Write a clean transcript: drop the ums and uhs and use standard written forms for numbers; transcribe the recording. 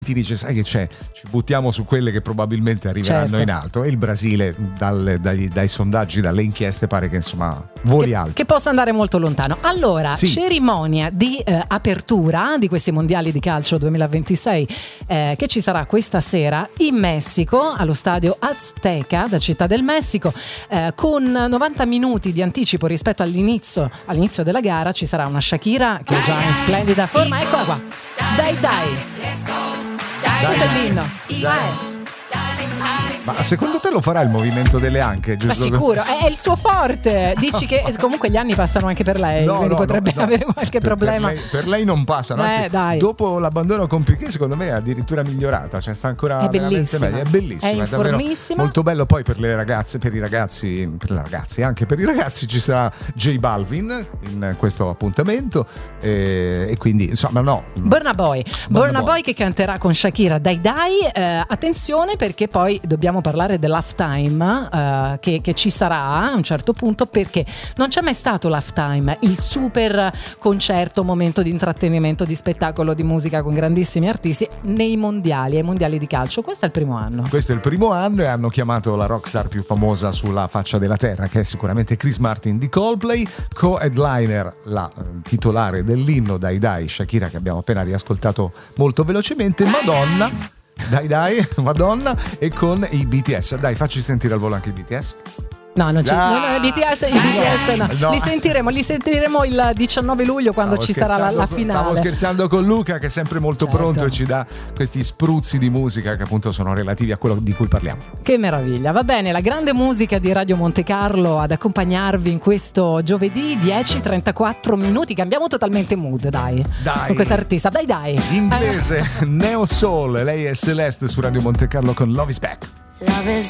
dice sai che c'è, ci buttiamo su quelle che probabilmente arriveranno in alto, e il Brasile dai sondaggi, dalle inchieste pare che insomma voli alto, che possa andare molto lontano. Allora, cerimonia di apertura di questi mondiali di calcio 2026 che ci sarà questa sera in Messico allo stadio Azteca da Città del Messico, con 90 minuti di anticipo rispetto all'inizio della gara. Ci sarà una Shakira che è già in splendida forma, eccola qua, dai questo è l'inno. Ma secondo te lo farà il movimento delle anche? Giusto? Ma sicuro, è il suo forte. Dici che comunque gli anni passano anche per lei, quindi potrebbe avere qualche problema. Per lei non passano, anzi, dai. Dopo l'abbandono con Piqué secondo me è addirittura migliorata, cioè sta ancora è bellissima, meglio. È bellissima, è informissima, molto bello. Poi per le ragazze, per i ragazzi, anche per i ragazzi ci sarà J Balvin in questo appuntamento, e quindi insomma Burna Boy che canterà con Shakira dai. Attenzione, perché poi dobbiamo parlare dell'halftime che ci sarà a un certo punto, perché non c'è mai stato l'halftime, il super concerto, momento di intrattenimento, di spettacolo, di musica con grandissimi artisti ai mondiali di calcio. Questo è il primo anno. Questo è il primo anno, e hanno chiamato la rockstar più famosa sulla faccia della terra, che è sicuramente Chris Martin di Coldplay, co-headliner la titolare dell'inno Dai Shakira, che abbiamo appena riascoltato molto velocemente, Madonna, e con i BTS. Dai, facci sentire al volo anche i BTS. No, non c'è. BTS no. Li sentiremo il 19 luglio quando ci sarà la finale. Stavo scherzando con Luca, che è sempre molto pronto e ci dà questi spruzzi di musica che appunto sono relativi a quello di cui parliamo. Che meraviglia, va bene, la grande musica di Radio Monte Carlo ad accompagnarvi in questo giovedì 10:34 minuti. Cambiamo totalmente mood, dai. Con questa artista, dai. Inglese, Neo Soul, lei è Celeste su Radio Monte Carlo con Love is Back. Love is